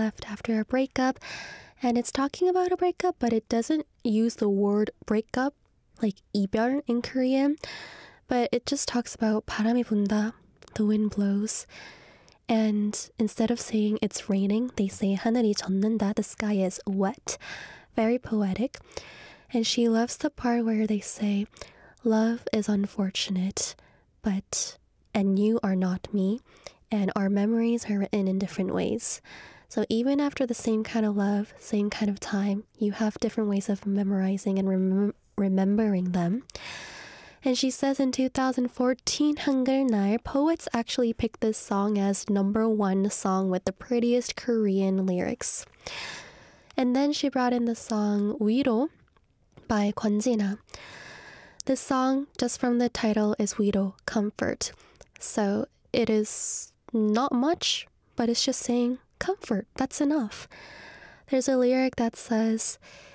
left after a breakup. And it's talking about a breakup, but it doesn't use the word breakup, like 이별 in Korean. But it just talks about 바람이 분다, the wind blows. And instead of saying it's raining, they say 하늘이 젖는다, the sky is wet. Very poetic. And she loves the part where they say, love is unfortunate, and you are not me, and our memories are written in different ways. So even after the same kind of love, same kind of time, you have different ways of memorizing and remembering them. And she says in 2014, 한글날, poets actually picked this song as #1 song with the prettiest Korean lyrics. And then she brought in the song 위로 by Kwonjina. This song, just from the title, is 위로, comfort. So it is not much, but it's just saying comfort. That's enough. There's a lyric that says,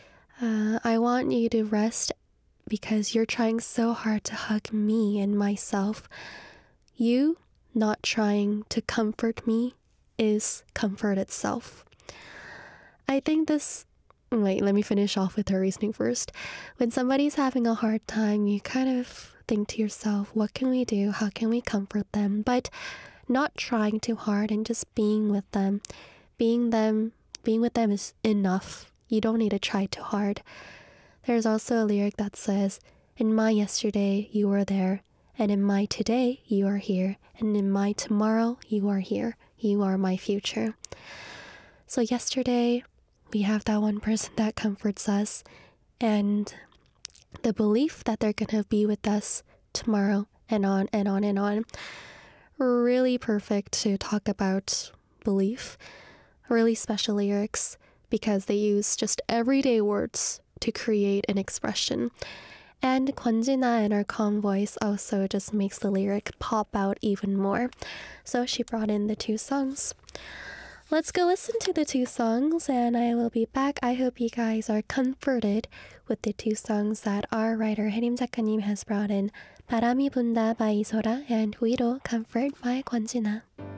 I want you to rest because you're trying so hard to hug me and myself. You not trying to comfort me is comfort itself. I think this... Wait, let me finish off with her reasoning first. When somebody's having a hard time, you kind of think to yourself, what can we do? How can we comfort them? But not trying too hard and just being with them. Being with them is enough. You don't need to try too hard. There's also a lyric that says, in my yesterday, you were there. And in my today, you are here. And in my tomorrow, you are here. You are my future. So yesterday, we have that one person that comforts us. And the belief that they're going to be with us tomorrow and on and on and on. Really perfect to talk about belief. Really special lyrics because they use just everyday words to create an expression. And Kwonjina in her calm voice also just makes the lyric pop out even more. So she brought in the two songs. Let's go listen to the two songs and I will be back. I hope you guys are comforted with the two songs that our writer 혜림 작가님 has brought in. 바람이 분다 by 이소라 and 위로, comfort by Kwonjina.